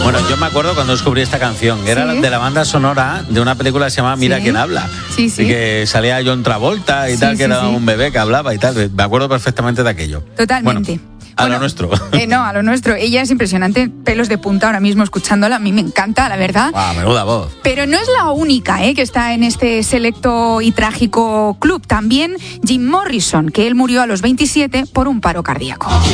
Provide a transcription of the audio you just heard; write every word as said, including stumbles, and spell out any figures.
Bueno, yo me acuerdo cuando descubrí esta canción, era ¿Sí? de la banda sonora de una película que se llama Mira ¿Sí? quién habla. Sí, sí. Y que salía John Travolta y Sí, tal, sí, que era sí. un bebé que hablaba y tal. Me acuerdo perfectamente de aquello. Totalmente. Bueno, a Bueno, lo nuestro. Eh, no, a lo nuestro. Ella es impresionante, pelos de punta ahora mismo escuchándola. A mí me encanta, la verdad. Ah, menuda voz. Pero no es la única ¿eh? que está en este selecto y trágico club. También Jim Morrison, que él murió a los veintisiete por un paro cardíaco.